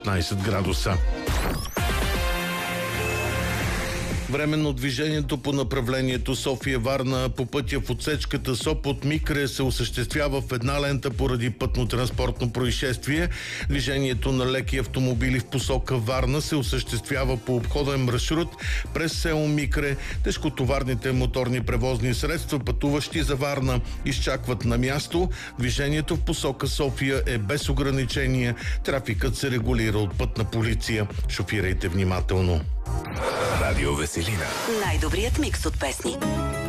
15 градуса. Временно движението по направлението София-Варна по пътя в отсечката Сопот-Микре се осъществява в една лента поради пътно-транспортно происшествие. Движението на леки автомобили в посока Варна се осъществява по обходен маршрут през село Микре. Тежкотоварните моторни превозни средства, пътуващи за Варна, изчакват на място. Движението в посока София е без ограничения. Трафикът се регулира от пътна полиция. Шофирайте внимателно. Радио Веселина. Най-добрият микс от песни.